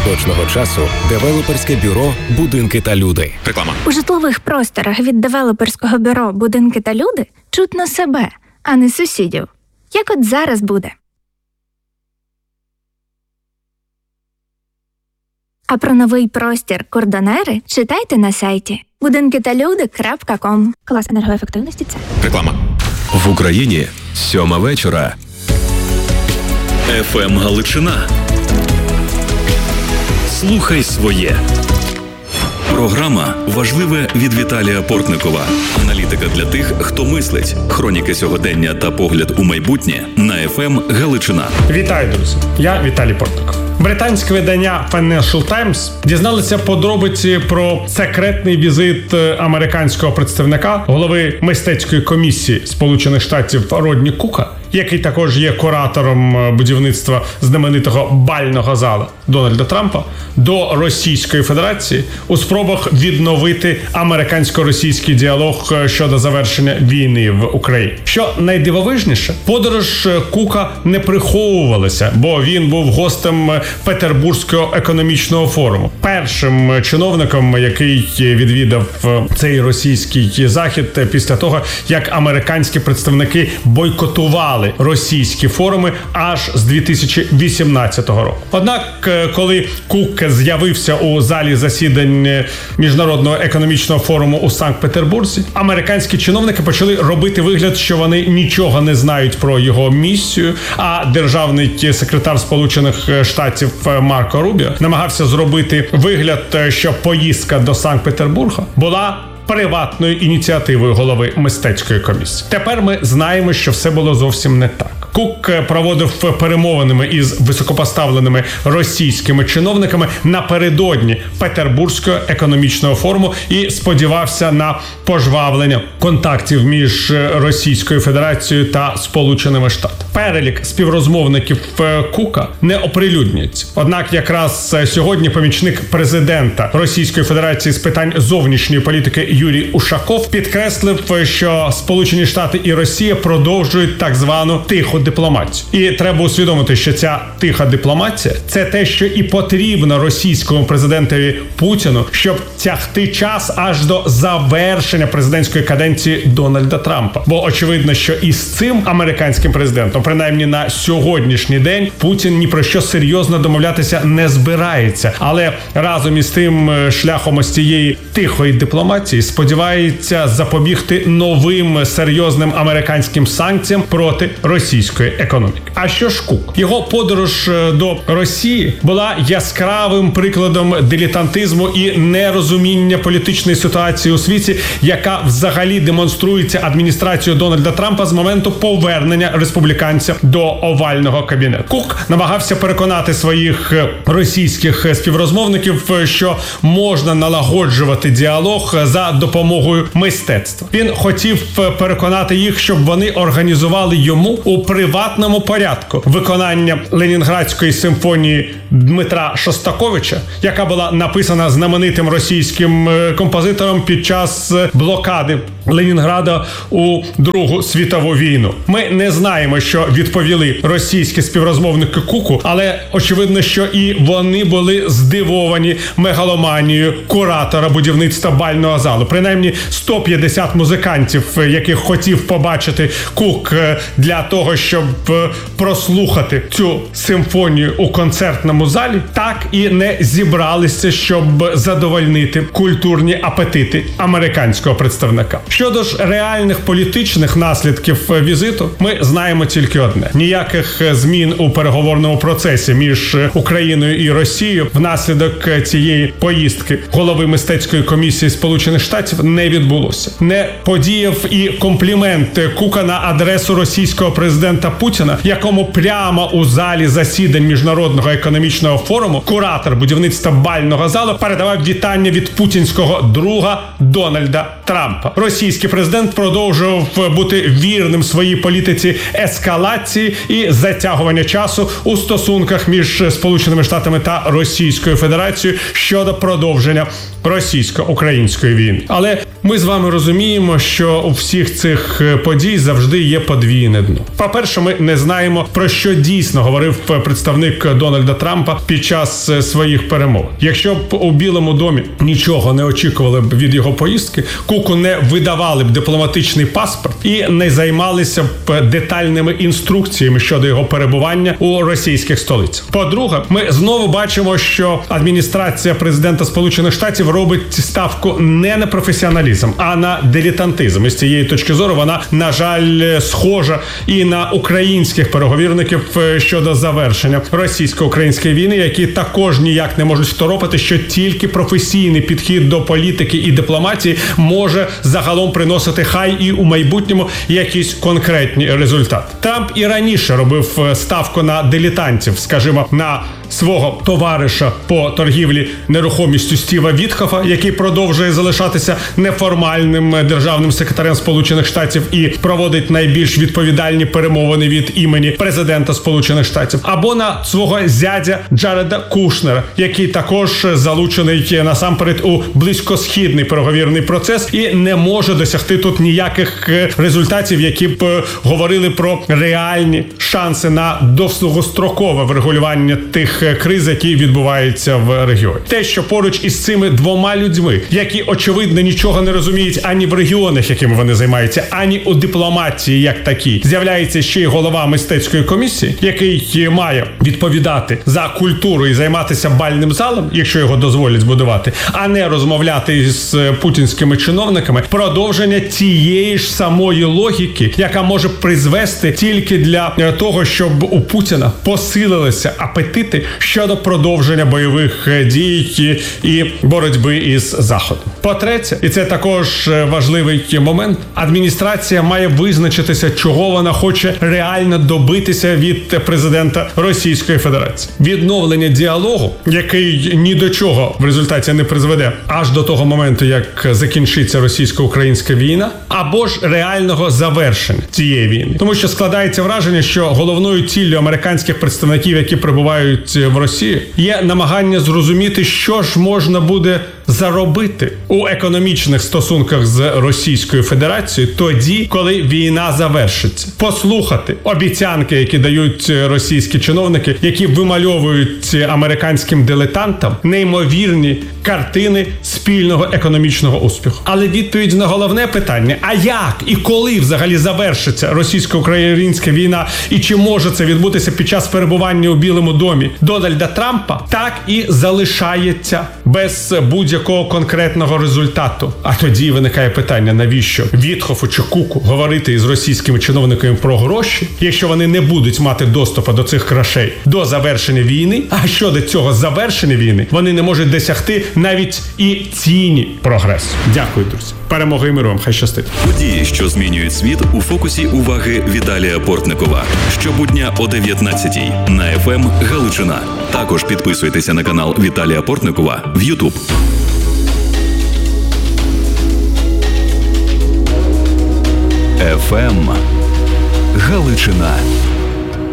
поточного часу девелоперське бюро «Будинки та люди». Реклама. У житлових просторах від девелоперського бюро «Будинки та люди» чутно себе, а не сусідів. Як от зараз буде. А про новий простір «Кордонери» читайте на сайті budinkitalude.com. Клас енергоефективності це. Реклама. В Україні 7 вечора. ФМ Галичина. Слухай своє. Програма «Важливе» від Віталія Портникова. Аналітика для тих, хто мислить. Хроніки сьогодення та погляд у майбутнє на ФМ Галичина. Вітаю, друзі! Я Віталій Портников. Британське видання Financial Times дізналося подробиці про секретний візит американського представника, голови мистецької комісії Сполучених Штатів Родні Кука, який також є куратором будівництва знаменитого бального зала Дональда Трампа, до Російської Федерації у спробах відновити американсько-російський діалог щодо завершення війни в Україні. Що найдивовижніше, подорож Кука не приховувалася, бо він був гостем Петербурзького економічного форуму. Першим чиновником, який відвідав цей російський захід після того, як американські представники бойкотували російські форуми аж з 2018 року. Однак, коли Кук з'явився у залі засідань Міжнародного економічного форуму у Санкт-Петербурзі, американські чиновники почали робити вигляд, що вони нічого не знають про його місію, а державний секретар Сполучених Штатів Марко Рубіо намагався зробити вигляд, що поїздка до Санкт-Петербурга була приватною ініціативою голови мистецької комісії. Тепер ми знаємо, що все було зовсім не так. Кук проводив перемовини із високопоставленими російськими чиновниками напередодні Петербурзького економічного форуму і сподівався на пожвавлення контактів між Російською Федерацією та Сполученими Штатами. Перелік співрозмовників Кука не оприлюднюється. Однак якраз сьогодні помічник президента Російської Федерації з питань зовнішньої політики Юрій Ушаков підкреслив, що Сполучені Штати і Росія продовжують так звану тиху дипломатію. І треба усвідомити, що ця тиха дипломатія – це те, що і потрібно російському президентові Путіну, щоб тягти час аж до завершення президентської каденції Дональда Трампа. Бо очевидно, що із цим американським президентом, принаймні на сьогоднішній день, Путін ні про що серйозно домовлятися не збирається. Але разом із тим шляхом ось цієї тихої дипломатії сподівається запобігти новим серйозним американським санкціям проти російської економіки. А що ж Кук? Його подорож до Росії була яскравим прикладом дилетантизму і нерозуміння політичної ситуації у світі, яка взагалі демонструється адміністрацією Дональда Трампа з моменту повернення республіканця до овального кабінету. Кук намагався переконати своїх російських співрозмовників, що можна налагоджувати діалог за допомогою мистецтва. Він хотів переконати їх, щоб вони організували йому у приватному порядку виконання Ленінградської симфонії Дмитра Шостаковича, яка була написана знаменитим російським композитором під час блокади Ленінграда у Другу світову війну. Ми не знаємо, що відповіли російські співрозмовники Куку, але очевидно, що і вони були здивовані мегаломанією куратора будівництва бального залу. Принаймні 150 музикантів, яких хотів побачити Кук для того, щоб прослухати цю симфонію у концертному залі, так і не зібралися, щоб задовольнити культурні апетити американського представника. Щодо ж реальних політичних наслідків візиту, ми знаємо тільки одне. Ніяких змін у переговорному процесі між Україною і Росією внаслідок цієї поїздки голови мистецької комісії Сполучених Штатів не відбулося. Не подіяв і комплімент Кука на адресу російського президента Путіна, якому прямо у залі засідань Міжнародного економічного форуму куратор будівництва бального залу передавав вітання від путінського друга Дональда Трампа. Російський президент продовжував бути вірним своїй політиці ескалації і затягування часу у стосунках між Сполученими Штатами та Російською Федерацією щодо продовження російсько-української війни. Але ми з вами розуміємо, що у всіх цих подій завжди є подвійне дно. По-перше, ми не знаємо, про що дійсно говорив представник Дональда Трампа під час своїх перемов. Якщо б у Білому домі нічого не очікували б від його поїздки, Куку не видавали б дипломатичний паспорт і не займалися б детальними інструкціями щодо його перебування у російських столицях. По-друге, ми знову бачимо, що адміністрація президента Сполучених Штатів робить ставку не на професіоналізм, а на дилетантизм. І з цієї точки зору вона, на жаль, схожа і на українських переговірників щодо завершення російсько-української війни, які також ніяк не можуть второпати, що тільки професійний підхід до політики і дипломатії може загалом приносити хай і у майбутньому якісь конкретні результати. Трамп і раніше робив ставку на дилетантів, скажімо, на свого товариша по торгівлі нерухомістю Стіва Вітхофа, який продовжує залишатися неформальним державним секретарем Сполучених Штатів і проводить найбільш відповідальні перемовини від імені президента Сполучених Штатів, або на свого зятя Джареда Кушнера, який також залучений насамперед у близькосхідний переговірний процес і не може досягти тут ніяких результатів, які б говорили про реальні шанси на довгострокове врегулювання тих криз, які відбуваються в регіоні. Те, що поруч із цими двома людьми, які очевидно нічого не розуміють ані в регіонах, якими вони займаються, ані у дипломатії як такій, з'являється ще й голова мистецької комісії, який має відповідати за культуру і займатися бальним залом, якщо його дозволять збудувати, а не розмовляти з путінськими чиновниками. Продовження тієї ж самої логіки, яка може призвести тільки для того, щоб у Путіна посилилися апетити щодо продовження бойових дій і боротьби із Заходом. По-третє, і це також важливий момент, адміністрація має визначитися, чого вона хоче реально добитися від президента Російської Федерації. Відновлення діалогу, який ні до чого в результаті не призведе аж до того моменту, як закінчиться російсько-українська війна, або ж реального завершення цієї війни. Тому що складається враження, що головною ціллю американських представників, які прибувають в Росію, є намагання зрозуміти, що ж можна буде заробити у економічних стосунках з Російською Федерацією тоді, коли війна завершиться. Послухати обіцянки, які дають російські чиновники, які вимальовують американським дилетантам неймовірні картини спільного економічного успіху. Але відповідь на головне питання, а як і коли взагалі завершиться російсько-українська війна і чи може це відбутися під час перебування у Білому домі Дональда Трампа, так і залишається без будь-якого конкретного результату. А тоді виникає питання, навіщо Вітхофу чи Куку говорити із російськими чиновниками про гроші, якщо вони не будуть мати доступу до цих грошей до завершення війни, а щодо цього завершення війни вони не можуть досягти навіть і тіні прогресу. Дякую, друзі. Перемоги і миру вам. Хай щастить. Події, що змінюють світ, у фокусі уваги Віталія Портникова. Щобудня о 19-й на ФМ Галичина. Також підписуйтеся на канал Віталія Портникова в YouTube. ФМ Галичина.